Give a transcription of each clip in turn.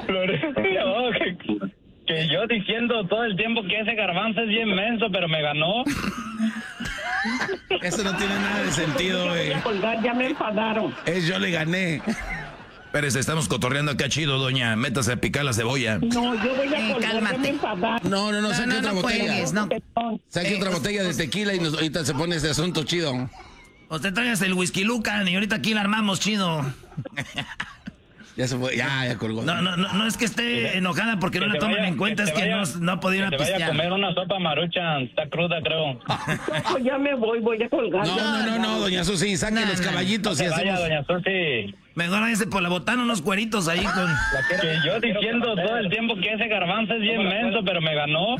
No, que yo diciendo todo el tiempo que ese Garbanzo es bien menso, pero me ganó. Eso no tiene nada de sentido, güey. Ya me enfadaron. Yo le gané. Espérese, estamos cotorreando acá chido, doña. Métase a picar la cebolla. No, yo voy a colgar, ya me enfadaron. No, saque otra botella. Cuelgues, no. Saque otra botella de tequila y ahorita se pone este asunto chido. Usted traigas el whisky Lucan y ahorita aquí la armamos chido. Ya se fue, ya colgó. No es que esté enojada porque no la toman en cuenta, es que no ha podido ir a pistear. Vaya a comer una sopa Maruchan, está cruda, creo. No, ya me voy a colgar. No, doña Susi, saque los caballitos y hacemos... Vaya, doña Susi. Mejor váyase por la botana unos cueritos ahí con... Que yo diciendo todo el tiempo que ese Garbanzo es bien menso, pero me ganó.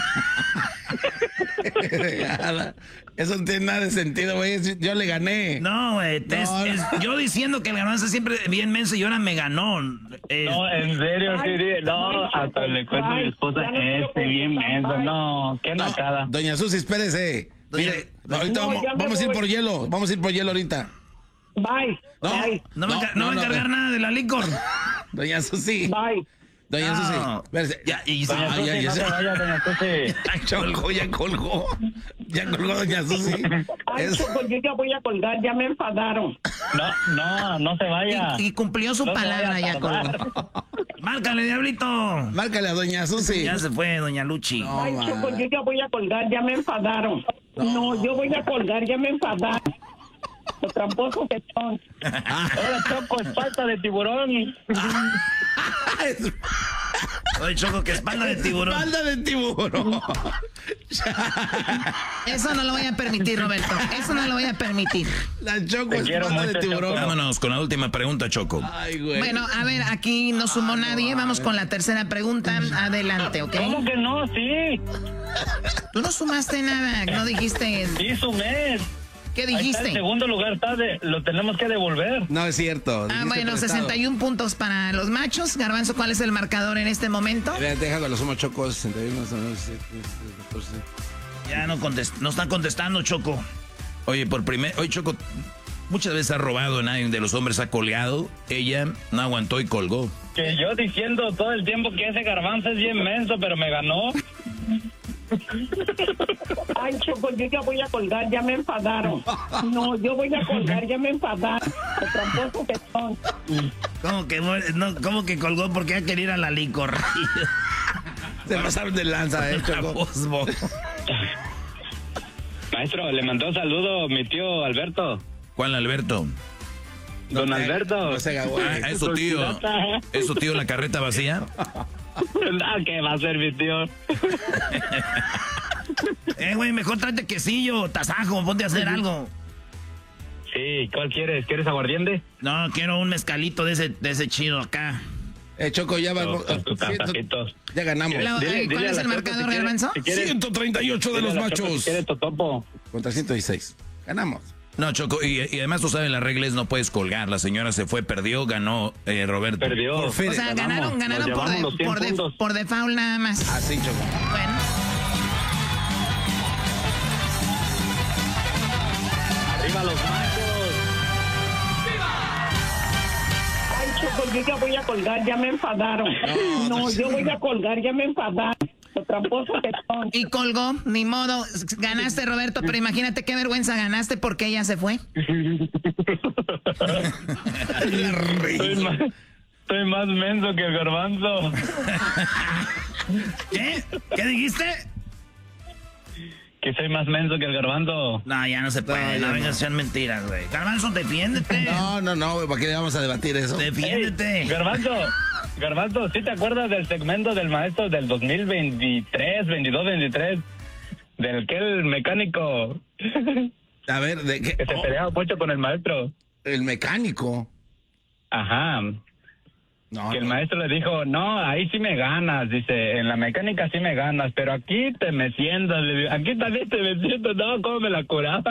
Eso no tiene nada de sentido, güey. Yo le gané. No, güey. Yo diciendo que el Garbanzo siempre bien menso y ahora me ganó. No, en serio, sí. No, hasta le cuento a mi esposa, bien menso. No, qué nacada. Doña Susi, espérese. Mire, ahorita vamos a ir por hielo. Vamos a ir por hielo ahorita. Bye. No va a encargar nada de la licor. Doña Susi. Bye. Doña Susi. Espérese. Ya se vaya, doña Susi. Ya colgó. Ya colgó, doña Susi. Choco, yo ya voy a colgar, ya me enfadaron. No se vaya. Y cumplió su palabra, ya colgó. Márcale, diablito. Márcale a doña Susi. Ya se fue, doña Luchi. Choco, yo ya voy a colgar, ya me enfadaron. No, yo voy a colgar, ya me enfadaron. Los tramposos que son. Ahora, Choco, espalda de tiburón. Oye, Choco, que espalda de tiburón. Espalda de tiburón. Eso no lo voy a permitir, Roberto. Eso no lo voy a permitir. La Choco, espalda de tiburón. Vámonos con la última pregunta, Choco. Ay, güey. Bueno, a ver, aquí no sumó nadie. Vamos con la tercera pregunta. Adelante, ¿ok? ¿Cómo que no? Sí. Tú no sumaste nada. No dijiste... Sí, sumé. ¿Qué Ahí dijiste? está, en segundo lugar lo tenemos que devolver. No, es cierto. Bueno, 61 puntos para los machos. Garbanzo, ¿cuál es el marcador en este momento? Déjalo, lo sumo, Choco. 61, 14. Ya no están contestando, Choco. Oye, Choco, muchas veces ha robado, nadie de los hombres ha colgado. Ella no aguantó y colgó. Que yo diciendo todo el tiempo que ese Garbanzo es bien menso, pero me ganó. Ay, Choco, yo ya voy a colgar, ya me enfadaron. No, yo voy a colgar, ya me enfadaron. Los tramposos que son. ¿Cómo que colgó? Porque ya quería ir a la licor. Se pasaron de lanza, Choco. Maestro, le mandó un saludo mi tío Alberto. ¿Cuál Alberto? Don Alberto. No se haga, es su tío. ¿Es su tío la carreta vacía? ¿Qué va a ser mi tío? Güey, mejor tráete quesillo, tasajo, ponte a hacer algo. Sí, ¿cuál quieres? ¿Quieres aguardiente? No, quiero un mezcalito de ese chido acá. Choco, ya vamos. Ya ganamos. ¿Cuál es el marcador, Garbanzo? 138 de los machos. ¿Quieres totopo? Contra 116. Ganamos. No, Choco, y además tú sabes, las reglas no puedes colgar. La señora se fue, perdió, ganó Roberto. Perdió. O sea, ganaron por default nada más. Así, Choco. Bueno. ¡Arriba los machos! Ay, Choco, yo ya voy a colgar, ya me enfadaron. No, yo voy a colgar, ya me enfadaron. Los tramposos que son. Y colgó, ni modo. Ganaste, Roberto, pero imagínate qué vergüenza ganaste porque ella se fue. Estoy más menso que el Garbanzo. ¿Qué? ¿Qué dijiste? Que soy más menso que el Garbanzo. No, ya no se puede. No vengas, sean mentiras, güey. Garbanzo, defiéndete. No, güey, ¿para qué le vamos a debatir eso? Defiéndete. Hey, Garbanzo, ¿sí te acuerdas del segmento del maestro del 2023, 22, 23? Del que el mecánico. A ver, ¿de qué? Que se peleaba mucho con el maestro. El mecánico. Ajá. No, que el maestro le dijo, no, ahí sí me ganas, dice, en la mecánica sí me ganas, pero aquí te me sientas, aquí también te me sientas, no, cómo me la curaba.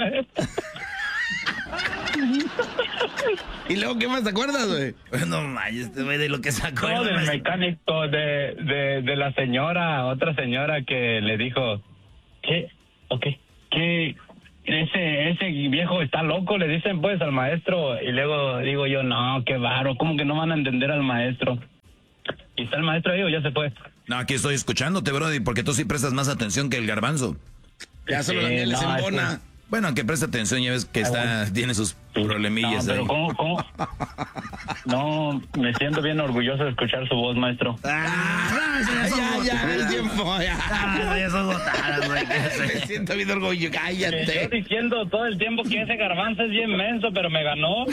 ¿Y luego qué más te acuerdas, güey? No manches, este güey de lo que sacó. No, del mecánico, de la señora, otra señora que le dijo, ¿qué? ¿Qué? Ese viejo está loco, le dicen pues al maestro. Y luego digo yo, no, qué baro, ¿cómo que no van a entender al maestro? ¿Y está el maestro ahí o ya se fue? No, aquí estoy escuchándote, Brody, porque tú sí prestas más atención que el garbanzo. Ya solo la miel les embona. Bueno, aunque presta atención, ya ves que tiene sus problemillas no, pero ahí. ¿cómo? No, me siento bien orgulloso de escuchar su voz, maestro. Ya, el tiempo, ya. Eso botadas, güey. Me siento bien orgulloso, cállate. Me estoy diciendo todo el tiempo que ese garbanzo es bien menso, pero me ganó.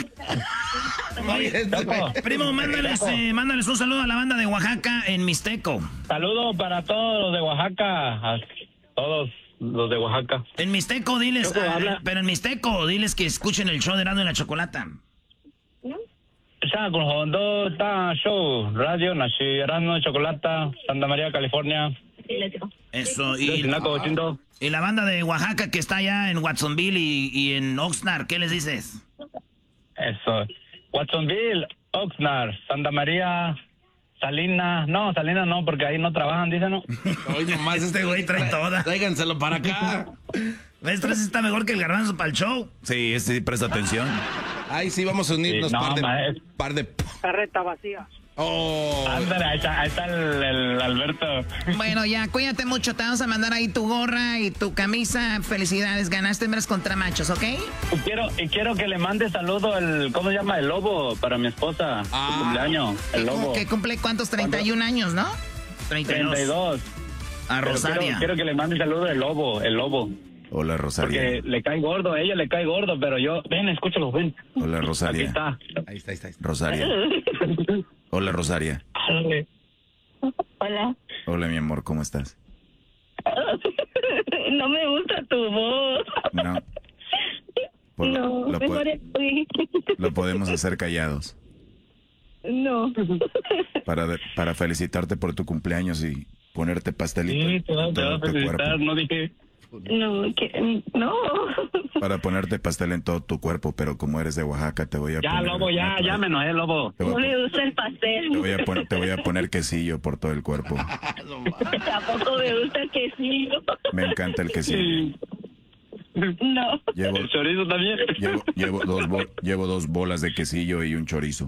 Primo, mándales un saludo a la banda de Oaxaca en Mixteco. Saludo para todos los de Oaxaca, a todos los de Oaxaca. En Mixteco, diles, pero en Mixteco, diles que escuchen el show de Erasmo y la Chocolata. Show, radio, nací Erasmo, Chocolata, Santa María, California. Eso, y la banda de Oaxaca que está allá en Watsonville y en Oxnard, ¿qué les dices? Eso, Watsonville, Oxnard, Santa María, Salinas no, porque ahí no trabajan, dicen, ¿no? Hoy nomás este güey trae todas. Tráiganselo para acá. Maestro, ese está mejor que el garbanzo para el show. Sí, sí, presta atención. Ay, sí, vamos a unirnos, par de... Carreta vacía. Oh. Ándale, ahí está el Alberto. Bueno, ya, cuídate mucho. Te vamos a mandar ahí tu gorra y tu camisa. Felicidades, ganaste hembras contra machos, ¿ok? Y quiero que le mande saludo ¿cómo se llama? El Lobo, para mi esposa. Su cumpleaños, el Lobo. Que cumple, ¿cuántos? 31 años, ¿no? 32. A Rosaria. Quiero que le mande saludo el Lobo. Hola, Rosaria. Porque le cae gordo, a ella le cae gordo, pero yo... Ven, escúchalo, ven. Hola, Rosaria. Ahí está. Rosaria. Hola, Rosaria. Hola. Hola, mi amor, ¿cómo estás? No me gusta tu voz. No. Lo podemos hacer callados. No. Para felicitarte por tu cumpleaños y ponerte pastelito. Sí, te voy a felicitar, no dije... No. Para ponerte pastel en todo tu cuerpo, pero como eres de Oaxaca te voy a poner... Lobo, ya me enojé, Lobo. No me gusta el pastel. Te voy a poner quesillo por todo el cuerpo. Tampoco me gusta el quesillo. Me encanta el quesillo. No. ¿El chorizo también? Llevo 2 bolas de quesillo y un chorizo.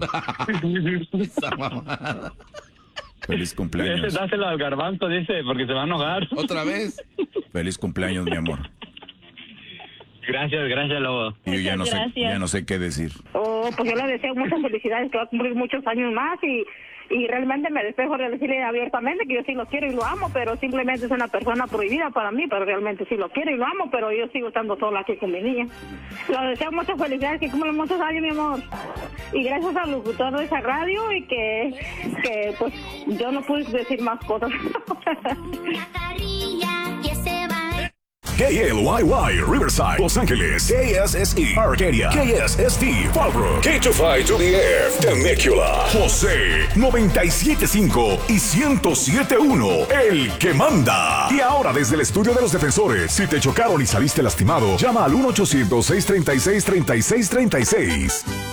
Feliz cumpleaños. Ese dáselo al garbanzo, dice, porque se va a enojar. ¿Otra vez? Feliz cumpleaños, mi amor. Gracias, Lobo. Y yo ya no sé qué decir. Pues yo le deseo muchas felicidades, que va a cumplir muchos años más y realmente me despejo de decirle abiertamente que yo sí lo quiero y lo amo, pero simplemente es una persona prohibida para mí, pero realmente sí lo quiero y lo amo, pero yo sigo estando sola aquí con mi niña. Le deseo muchas felicidades, que cumplan muchos años, mi amor. Y gracias al locutor de esa radio y que pues yo no pude decir más cosas. KLYY, Riverside, Los Ángeles, KSSE, Arcadia, KSST, Fallbrook, K25-2DF, Temecula, José, 97.5 y 107.1, el que manda. Y ahora desde el estudio de los defensores, si te chocaron y saliste lastimado, llama al 1-800-636-3636.